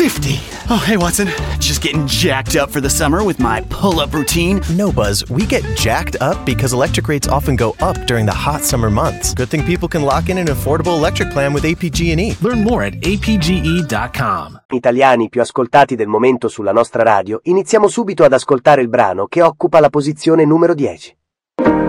50. Oh, hey, Watson. Just getting jacked up for the summer with my pull-up routine. No, Buzz, we get jacked up because electric rates often go up during the hot summer months. Good thing people can lock in an affordable electric plan with APG&E. Learn more at apge.com. Italiani più ascoltati del momento sulla nostra radio, iniziamo subito ad ascoltare il brano che occupa la posizione numero 10.